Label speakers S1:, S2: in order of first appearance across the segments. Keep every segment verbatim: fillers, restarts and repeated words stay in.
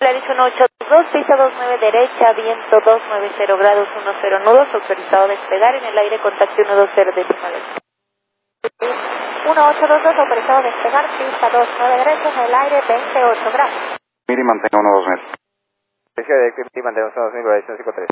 S1: Volaris uno ocho dos, pista dos nueve derecha, viento dos nueve cero grados, cero nudos, autorizado a despegar en el aire, contacto uno dos cero decimales. uno ocho dos dos, autorizado a despegar, pista dos nueve derecha, en el aire, veintiocho grados.
S2: Miri, mantenga uno dos mil.
S3: Servicio de Miri, mantenga uno dos mil, Volaris uno cinco tres.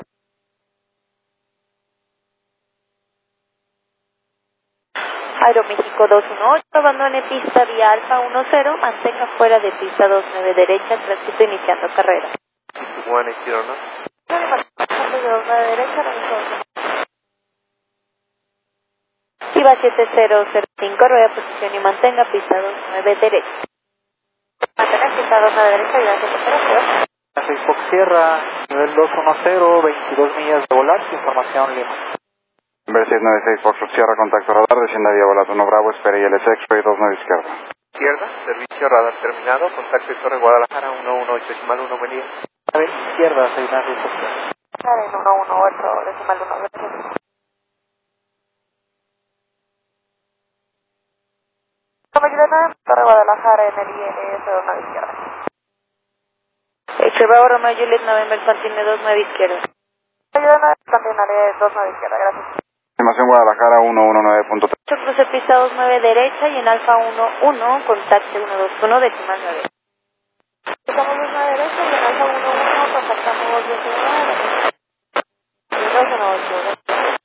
S1: Aeroméxico dos uno ocho, abandone pista vía Alfa uno cero, mantenga fuera de pista dos nueve derecha, tránsito iniciando carrera.
S3: uno cero, ¿no?
S1: dos nueve derecha, Iba siete cero cero cinco, rueda posición y mantenga pista dos nueve derecha. Mantenga pista dos nueve derecha, Iba siete cero cero.
S4: seis Fox Sierra, nivel dos uno cero, veintidós millas de volar, información Lima.
S2: Ver seis nueve seis Foxtrot Sierra, contacto radar, descienda vía Volato uno Bravo, espera I L S X-Ray dos nueve izquierda.
S3: Izquierda, servicio radar terminado, contacto Torre Guadalajara uno uno ocho decimal uno, buen día.
S4: A ver, izquierda, seis nueve seis Fox Sierra.
S1: Karen uno uno ocho decimal uno. Torre Guadalajara en el I L S dos nueve izquierda. Eche Bravo Romeo Juliet November Continue dos nueve izquierda. Continue dos nueve izquierda, gracias.
S2: Estimación Guadalajara uno uno nueve punto tres.
S1: Cruce pista dos nueve derecha y en Alfa uno uno, contacto uno dos uno decimal nueve. Estamos dos nueve derecha y en Alfa uno uno, contactamos dos nueve. dos uno ocho.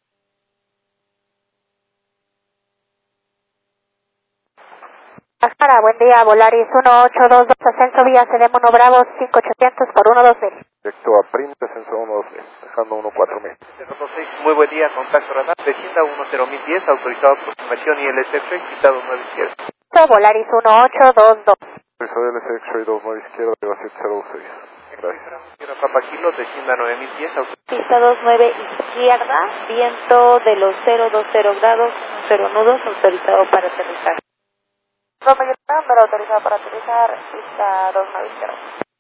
S1: Guadalajara, buen día, Volaris uno ocho dos dos, ascenso vía C D M uno Bravo cinco ochocientos por uno dos mil.
S3: Directo a Prim, descenso uno dos mil, dejando uno cuatro mil. cero dos seis, muy buen día, contacto radar, descienda uno cero mil diez, autorizado aproximación I L S X, quitado nueve izquierda.
S1: Volaris uno ocho dos dos.
S3: Autorizado I L S X, dos nueve izquierda, de siete cero seis. Gracias. Sierra Papa Kilo, descienda nueve mil diez, autorizado.
S1: Pista dos nueve izquierda, viento de los cero dos cero grados, cero nudos, autorizado para aterrizar. Romeo Number, autorizado para aterrizar, pista dos nueve izquierda.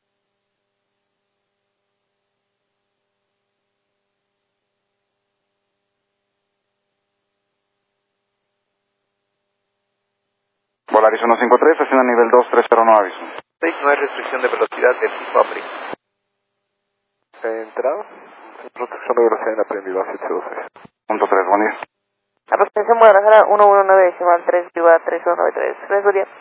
S2: Volaris uno cinco tres, estaciona nivel dos tres cero, no aviso.
S3: seis, no hay restricción de velocidad del tipo APRI. Entrada, restricción de velocidad inaprendida, siete cero seis.
S2: Punto tres, buen día.
S1: Aproximación Guadalajara uno uno nueve decimal tres, Viva tres uno nueve tres. Gracias, buen día.